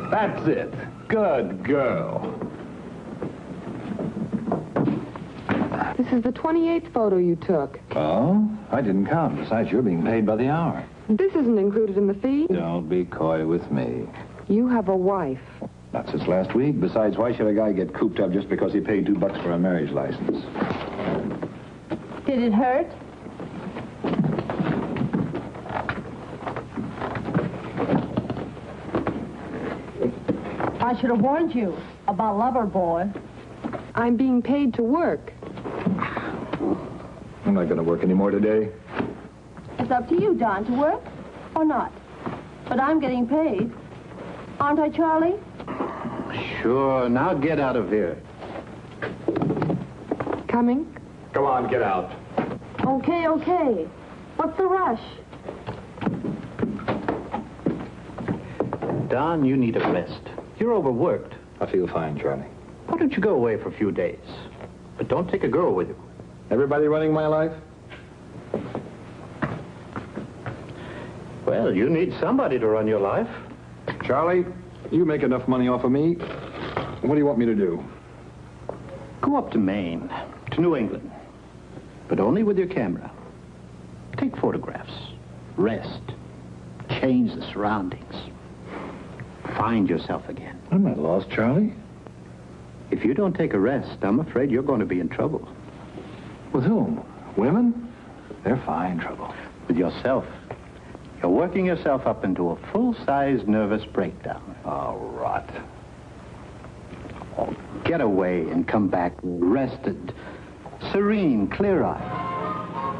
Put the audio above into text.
That's it. Good girl. This is the 28th photo you took. Oh? I didn't count. Besides, you're being paid by the hour. This isn't included in the fee. Don't be coy with me. You have a wife. Not since last week. Besides, why should a guy get cooped up just because he paid $2 for a marriage license? Did it hurt? I should have warned you about Loverboy. I'm being paid to work. I'm not going to work anymore today. It's up to you, Don, to work or not. But I'm getting paid. Aren't I, Charlie? Sure. Now get out of here. Coming? Come on, get out. Okay, okay. What's the rush? Don, you need a rest. You're overworked. I feel fine, Charlie. Why don't you go away for a few days? But don't take a girl with you. Everybody running my life? Well, you need somebody to run your life. Charlie, you make enough money off of me. What do you want me to do? Go up to Maine, to New England. But only with your camera. Take photographs. Rest. Change the surroundings. Find yourself again. I'm not lost, Charlie. If you don't take a rest, I'm afraid you're going to be in trouble. With whom? Women? They're fine trouble. With yourself. You're working yourself up into a full-size nervous breakdown. Oh, rot. Oh, get away and come back rested, serene, clear-eyed.